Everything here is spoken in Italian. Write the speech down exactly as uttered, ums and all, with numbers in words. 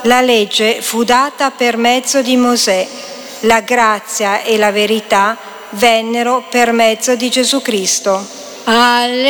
La legge fu data per mezzo di Mosè, la grazia e la verità vennero per mezzo di Gesù Cristo. Alleluia.